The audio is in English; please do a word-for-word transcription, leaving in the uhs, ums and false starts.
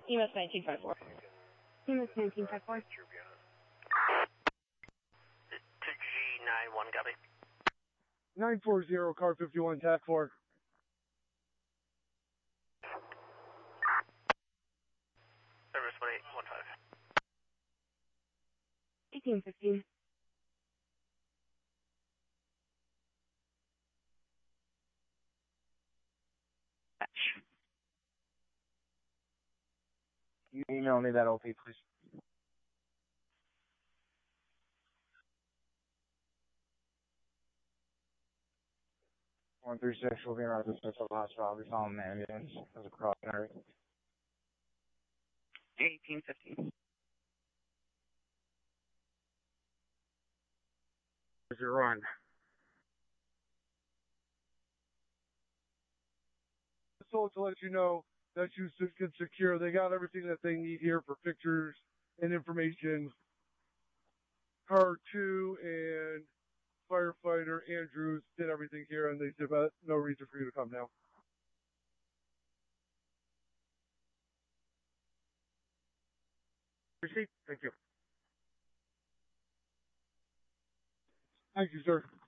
E M S nineteen fifty-four. E M S nineteen fifty-four. two G nine one, copy. nine four zero, car fifty-one, T A C four. Service one eight one five. eighteen fifteen. You email me that O P, please. one three six will be around the Central Hospital. I'll be following the ambulance as a cross and everything. eighteen fifteen. Where's your run? So to let you know that you can secure, they got everything that they need here for pictures and information. Car two and firefighter Andrews did everything here, and they said about no reason for you to come now. Receipt. Thank you. Thank you, sir.